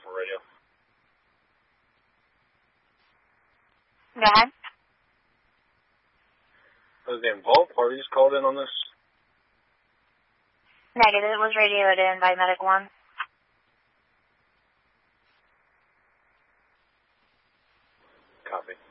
for radio. Go ahead. Was the involved parties called in on this? Negative. It was radioed in by Medic 1. Copy.